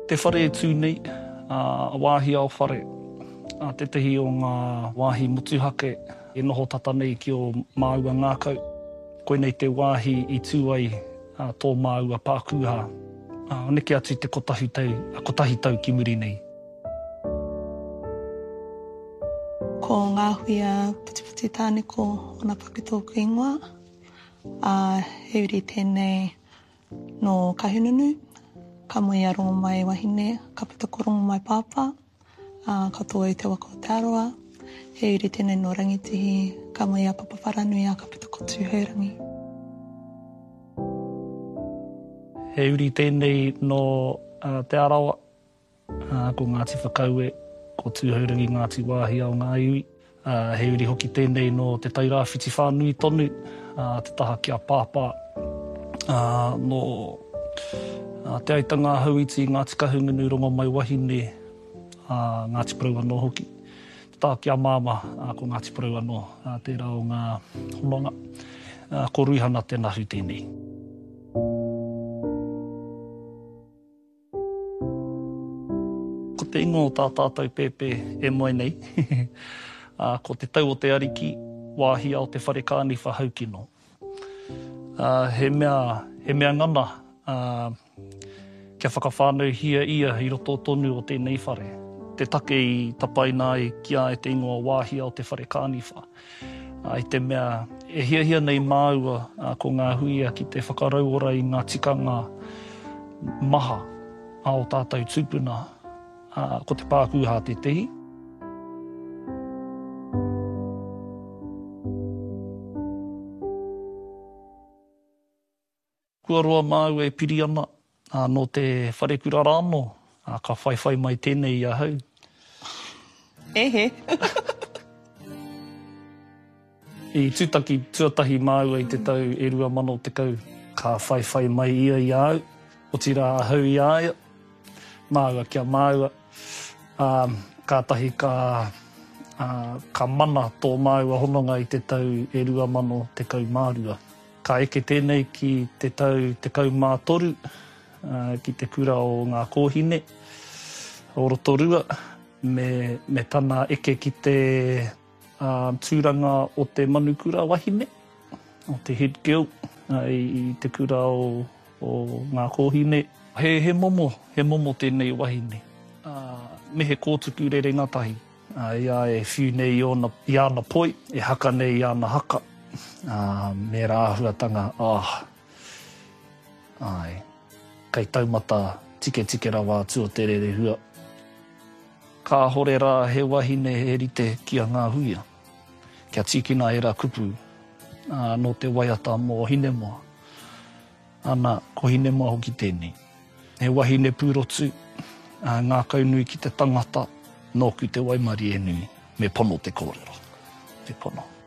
Te whare e tū nei, a wāhi ao whare, te tehi o ngā wāhi motuhake, e noho tata nei ki o māua ngākau. Koinei te wāhi i tū ai tō māua Pākūha. Neke atu te kotahi tau ki muri nei. Ko ngā hui a Putiputi tāneko o nā paku tōku ingoa. He uri tēnei no Kahununu, ka moe a rongo mai wahine, ka puta ko rongo mai pāpā, ka toa i te waka o te aroa. He uri tēnei no Rangitihi, ka moe a Papa Wharanui a ka puta ko Tūhaurangi. He uri tēnei no te arawa, ko Ngāti Whakaue, ko Tūhaurangi Ngāti Wāhi ao ngā iwi. He uri hoki tēnei no te tairāwhiti whānui tonu, te taha ki a pāpā, no te aitanga hauiti Ngāti Kahungunu rongo mai wahine, Ngāti Porouano hoki. Te taha ki a māma, ko Ngāti Porouano, tērā o ngā hononga, ko Ruihana te nahu tēnei. Ko te ingo o tā tātou pēpē e moe nei, ko te tau o te ariki, wāhi ao te whare kāni whahaukino. He mea ngana, kia whakawhānau hia ia i roto tonu o tēnei whare. Te take i tapaina e kia e te ingoa wāhi ao te whare kāniwha. I te mea e hia nei māua ko ngā huia ki te whakarauora i ngā tikanga maha ao tātou tūpuna ko te Pākūha te tehi. Kua roa māua e piri ana no te wharekura rāno, ka whaiwhai mai tēnei i ahau. Ehe. I tūtaki tuatahi māua i te tau e rua mano te kau, ka whaiwhai mai ia i ahau, o tira ahau i aia, māua kia māua, kātahi ka mana tō māua hononga i te tau e rua mano te kau mārua. Ka eke tēnei ki te tau te kau mātoru, ki te kura o ngā kōhine, o roto rua, me tana eke ki te tūranga o te manukura wahine, o te head girl, i te kura o ngā kōhine. He momo tēnei wahine. Me he kōtuku rere ngatahi. Ia e whiu nei i ana poi, e haka nei i ana haka. Me rāhuatanga, kei taumata tike rawa atu o te rere hua. Ka hore rā he wahine he rite ki a ngā huia. Kia tikina e rā kupu no te waiata mō Hinemoa. Ana, ko Hinemoa hoki tēnei. He wahine pūrotu, ngā kaunui ki te tangata, nōku te waimari e nui, me pono te kōrero. Te pono.